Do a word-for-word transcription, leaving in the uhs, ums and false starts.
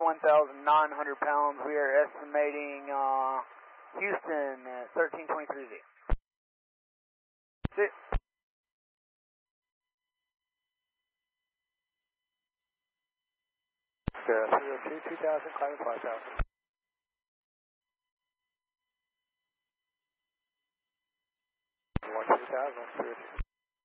one thousand nine hundred pounds. We are estimating uh, Houston at thirteen twenty-three Z. That's it. Sierra three oh two, two thousand, climbing five thousand. one two thousand, three oh two.